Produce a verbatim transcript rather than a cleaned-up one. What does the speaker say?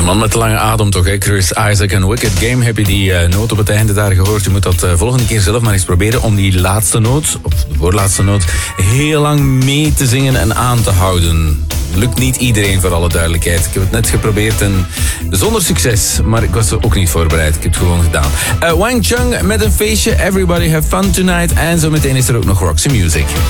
man met de lange adem toch, hè? Chris Isaak en Wicked Game. Heb je die uh, noot op het einde daar gehoord? Je moet dat uh, volgende keer zelf maar eens proberen om die laatste noot, of de voorlaatste noot, heel lang mee te zingen en aan te houden. Lukt niet iedereen, voor alle duidelijkheid. Ik heb het net geprobeerd en zonder succes, maar ik was er ook niet voorbereid. Ik heb het gewoon gedaan. Uh, Wang Chung met een feestje. Everybody have fun tonight. En zo meteen is er ook nog Roxy Music.